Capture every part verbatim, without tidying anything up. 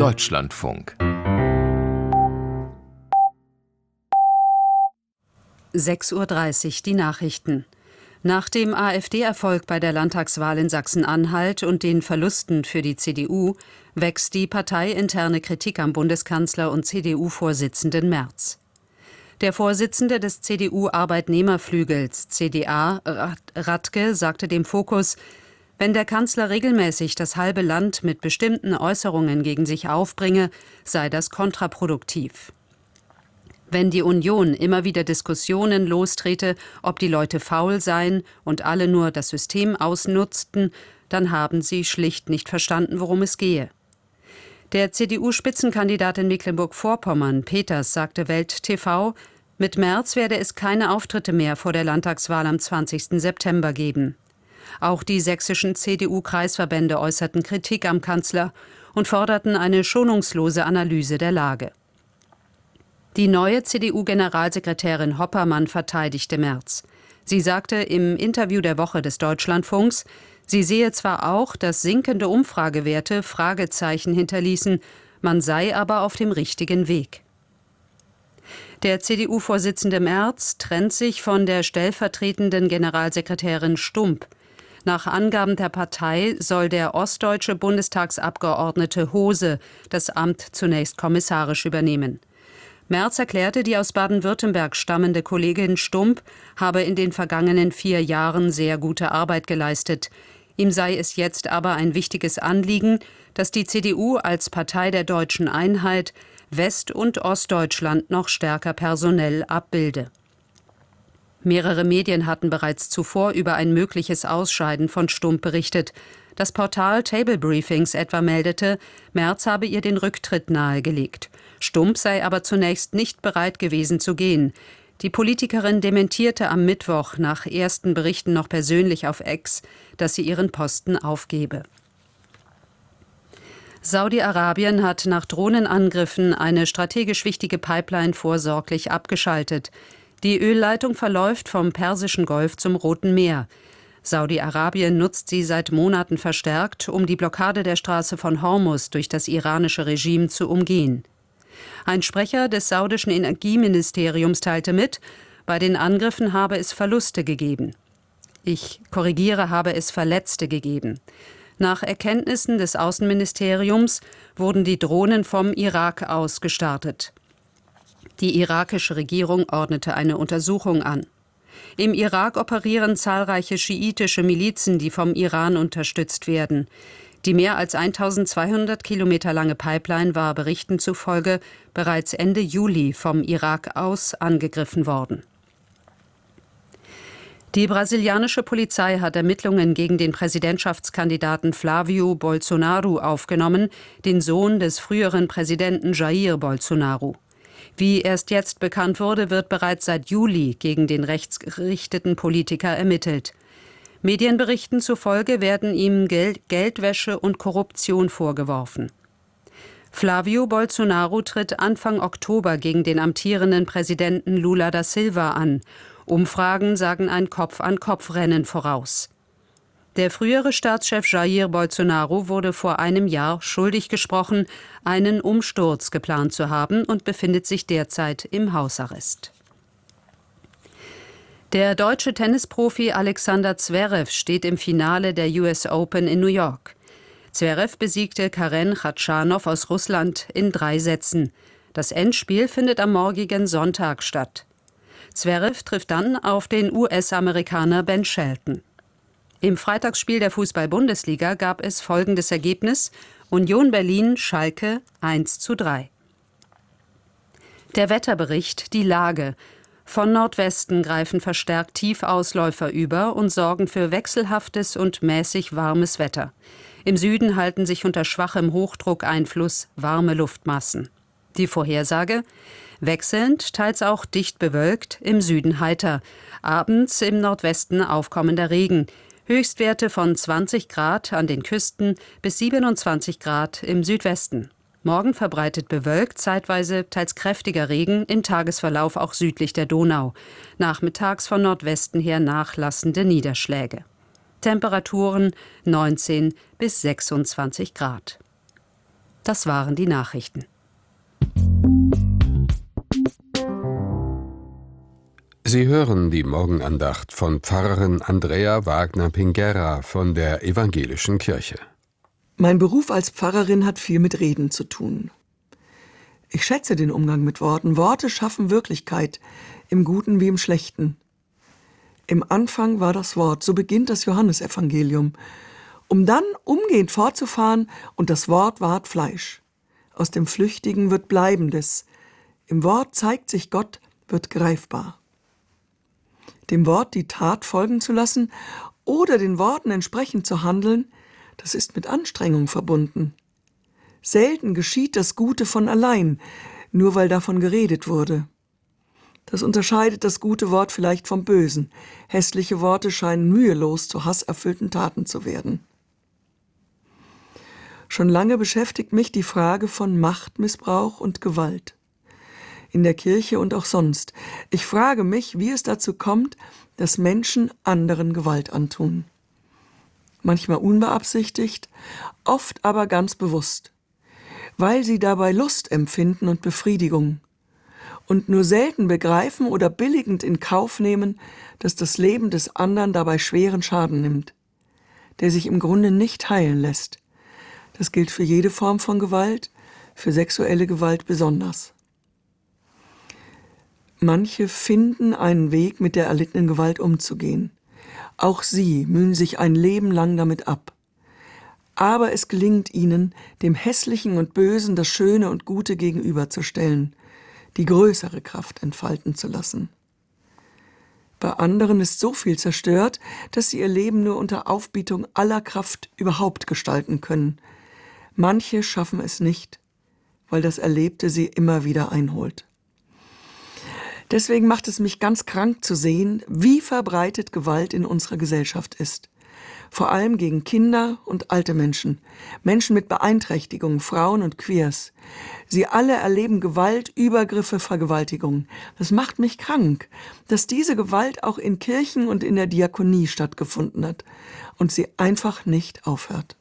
Deutschlandfunk. sechs Uhr dreißig, die Nachrichten. Nach dem AfD-Erfolg bei der Landtagswahl in Sachsen-Anhalt und den Verlusten für die C D U wächst die parteiinterne Kritik am Bundeskanzler und C D U-Vorsitzenden Merz. Der Vorsitzende des C D U-Arbeitnehmerflügels, C D A, Radke, sagte dem Fokus: Wenn der Kanzler regelmäßig das halbe Land mit bestimmten Äußerungen gegen sich aufbringe, sei das kontraproduktiv. Wenn die Union immer wieder Diskussionen lostrete, ob die Leute faul seien und alle nur das System ausnutzten, dann haben sie schlicht nicht verstanden, worum es gehe. Der C D U-Spitzenkandidat in Mecklenburg-Vorpommern, Peters, sagte Welt T V, mit Merz werde es keine Auftritte mehr vor der Landtagswahl am zwanzigsten September geben. Auch die sächsischen C D U-Kreisverbände äußerten Kritik am Kanzler und forderten eine schonungslose Analyse der Lage. Die neue C D U-Generalsekretärin Hoppermann verteidigte Merz. Sie sagte im Interview der Woche des Deutschlandfunks, sie sehe zwar auch, dass sinkende Umfragewerte Fragezeichen hinterließen, man sei aber auf dem richtigen Weg. Der C D U-Vorsitzende Merz trennt sich von der stellvertretenden Generalsekretärin Stump. Nach Angaben der Partei soll der ostdeutsche Bundestagsabgeordnete Hose das Amt zunächst kommissarisch übernehmen. Merz erklärte, die aus Baden-Württemberg stammende Kollegin Stump habe in den vergangenen vier Jahren sehr gute Arbeit geleistet. Ihm sei es jetzt aber ein wichtiges Anliegen, dass die C D U als Partei der deutschen Einheit West- und Ostdeutschland noch stärker personell abbilde. Mehrere Medien hatten bereits zuvor über ein mögliches Ausscheiden von Stump berichtet. Das Portal Table Briefings etwa meldete, Merz habe ihr den Rücktritt nahegelegt. Stump sei aber zunächst nicht bereit gewesen zu gehen. Die Politikerin dementierte am Mittwoch nach ersten Berichten noch persönlich auf X, dass sie ihren Posten aufgebe. Saudi-Arabien hat nach Drohnenangriffen eine strategisch wichtige Pipeline vorsorglich abgeschaltet. Die Ölleitung verläuft vom Persischen Golf zum Roten Meer. Saudi-Arabien nutzt sie seit Monaten verstärkt, um die Blockade der Straße von Hormuz durch das iranische Regime zu umgehen. Ein Sprecher des saudischen Energieministeriums teilte mit, bei den Angriffen habe es Verluste gegeben. Ich korrigiere, habe es Verletzte gegeben. Nach Erkenntnissen des Außenministeriums wurden die Drohnen vom Irak aus gestartet. Die irakische Regierung ordnete eine Untersuchung an. Im Irak operieren zahlreiche schiitische Milizen, die vom Iran unterstützt werden. Die mehr als eintausendzweihundert Kilometer lange Pipeline war Berichten zufolge bereits Ende Juli vom Irak aus angegriffen worden. Die brasilianische Polizei hat Ermittlungen gegen den Präsidentschaftskandidaten Flávio Bolsonaro aufgenommen, den Sohn des früheren Präsidenten Jair Bolsonaro. Wie erst jetzt bekannt wurde, wird bereits seit Juli gegen den rechtsgerichteten Politiker ermittelt. Medienberichten zufolge werden ihm Geld, Geldwäsche und Korruption vorgeworfen. Flávio Bolsonaro tritt Anfang Oktober gegen den amtierenden Präsidenten Lula da Silva an. Umfragen sagen ein Kopf-an-Kopf-Rennen voraus. Der frühere Staatschef Jair Bolsonaro wurde vor einem Jahr schuldig gesprochen, einen Umsturz geplant zu haben und befindet sich derzeit im Hausarrest. Der deutsche Tennisprofi Alexander Zverev steht im Finale der U S Open in New York. Zverev besiegte Karen Khachanov aus Russland in drei Sätzen. Das Endspiel findet am morgigen Sonntag statt. Zverev trifft dann auf den U S-Amerikaner Ben Shelton. Im Freitagsspiel der Fußball-Bundesliga gab es folgendes Ergebnis: Union Berlin Schalke eins zu drei. Der Wetterbericht, die Lage. Von Nordwesten greifen verstärkt Tiefausläufer über und sorgen für wechselhaftes und mäßig warmes Wetter. Im Süden halten sich unter schwachem Hochdruckeinfluss warme Luftmassen. Die Vorhersage: wechselnd, teils auch dicht bewölkt, im Süden heiter. Abends im Nordwesten aufkommender Regen. Höchstwerte von zwanzig Grad an den Küsten bis siebenundzwanzig Grad im Südwesten. Morgen verbreitet bewölkt, zeitweise teils kräftiger Regen, im Tagesverlauf auch südlich der Donau. Nachmittags von Nordwesten her nachlassende Niederschläge. Temperaturen neunzehn bis sechsundzwanzig Grad. Das waren die Nachrichten. Sie hören die Morgenandacht von Pfarrerin Andrea Wagner-Pingerra von der Evangelischen Kirche. Mein Beruf als Pfarrerin hat viel mit Reden zu tun. Ich schätze den Umgang mit Worten. Worte schaffen Wirklichkeit, im Guten wie im Schlechten. Im Anfang war das Wort, so beginnt das Johannesevangelium, um dann umgehend fortzufahren, und das Wort ward Fleisch. Aus dem Flüchtigen wird Bleibendes. Im Wort zeigt sich Gott, wird greifbar. Dem Wort die Tat folgen zu lassen oder den Worten entsprechend zu handeln, das ist mit Anstrengung verbunden. Selten geschieht das Gute von allein, nur weil davon geredet wurde. Das unterscheidet das gute Wort vielleicht vom Bösen. Hässliche Worte scheinen mühelos zu hasserfüllten Taten zu werden. Schon lange beschäftigt mich die Frage von Machtmissbrauch und Gewalt. In der Kirche und auch sonst. Ich frage mich, wie es dazu kommt, dass Menschen anderen Gewalt antun. Manchmal unbeabsichtigt, oft aber ganz bewusst, weil sie dabei Lust empfinden und Befriedigung und nur selten begreifen oder billigend in Kauf nehmen, dass das Leben des anderen dabei schweren Schaden nimmt, der sich im Grunde nicht heilen lässt. Das gilt für jede Form von Gewalt, für sexuelle Gewalt besonders. Manche finden einen Weg, mit der erlittenen Gewalt umzugehen. Auch sie mühen sich ein Leben lang damit ab. Aber es gelingt ihnen, dem Hässlichen und Bösen das Schöne und Gute gegenüberzustellen, die größere Kraft entfalten zu lassen. Bei anderen ist so viel zerstört, dass sie ihr Leben nur unter Aufbietung aller Kraft überhaupt gestalten können. Manche schaffen es nicht, weil das Erlebte sie immer wieder einholt. Deswegen macht es mich ganz krank zu sehen, wie verbreitet Gewalt in unserer Gesellschaft ist. Vor allem gegen Kinder und alte Menschen, Menschen mit Beeinträchtigungen, Frauen und Queers. Sie alle erleben Gewalt, Übergriffe, Vergewaltigungen. Das macht mich krank, dass diese Gewalt auch in Kirchen und in der Diakonie stattgefunden hat und sie einfach nicht aufhört.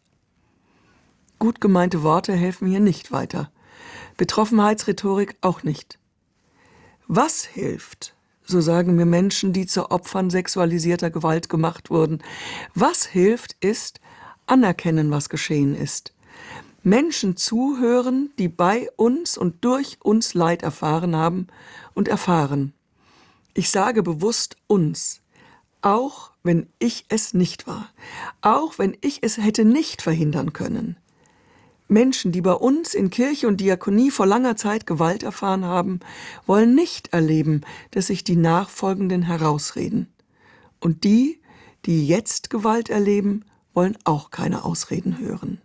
Gut gemeinte Worte helfen hier nicht weiter. Betroffenheitsrhetorik auch nicht. Was hilft, so sagen mir Menschen, die zu Opfern sexualisierter Gewalt gemacht wurden, was hilft, ist anerkennen, was geschehen ist. Menschen zuhören, die bei uns und durch uns Leid erfahren haben und erfahren. Ich sage bewusst uns, auch wenn ich es nicht war, auch wenn ich es hätte nicht verhindern können. Menschen, die bei uns in Kirche und Diakonie vor langer Zeit Gewalt erfahren haben, wollen nicht erleben, dass sich die Nachfolgenden herausreden. Und die, die jetzt Gewalt erleben, wollen auch keine Ausreden hören.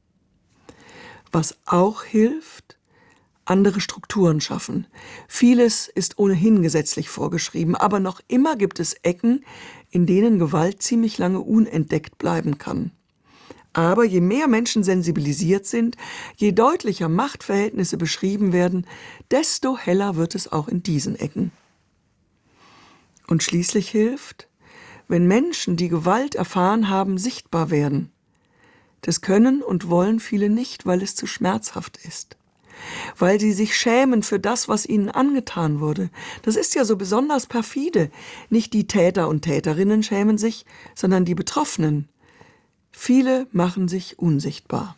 Was auch hilft, andere Strukturen schaffen. Vieles ist ohnehin gesetzlich vorgeschrieben, aber noch immer gibt es Ecken, in denen Gewalt ziemlich lange unentdeckt bleiben kann. Aber je mehr Menschen sensibilisiert sind, je deutlicher Machtverhältnisse beschrieben werden, desto heller wird es auch in diesen Ecken. Und schließlich hilft, wenn Menschen, die Gewalt erfahren haben, sichtbar werden. Das können und wollen viele nicht, weil es zu schmerzhaft ist. Weil sie sich schämen für das, was ihnen angetan wurde. Das ist ja so besonders perfide. Nicht die Täter und Täterinnen schämen sich, sondern die Betroffenen. Viele machen sich unsichtbar.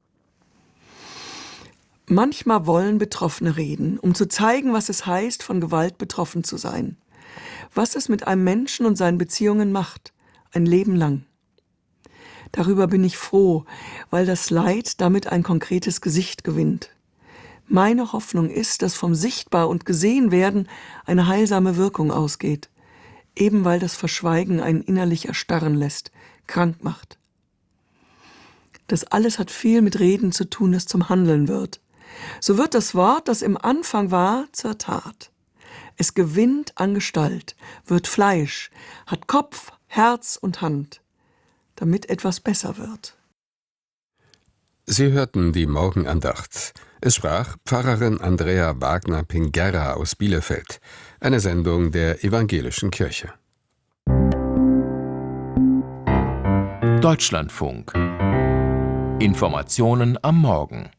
Manchmal wollen Betroffene reden, um zu zeigen, was es heißt, von Gewalt betroffen zu sein. Was es mit einem Menschen und seinen Beziehungen macht, ein Leben lang. Darüber bin ich froh, weil das Leid damit ein konkretes Gesicht gewinnt. Meine Hoffnung ist, dass vom Sichtbar- und Gesehenwerden eine heilsame Wirkung ausgeht, eben weil das Verschweigen einen innerlich erstarren lässt, krank macht. Das alles hat viel mit Reden zu tun, das zum Handeln wird. So wird das Wort, das im Anfang war, zur Tat. Es gewinnt an Gestalt, wird Fleisch, hat Kopf, Herz und Hand, damit etwas besser wird. Sie hörten die Morgenandacht. Es sprach Pfarrerin Andrea Wagner-Pingerra aus Bielefeld, eine Sendung der Evangelischen Kirche. Deutschlandfunk. Informationen am Morgen.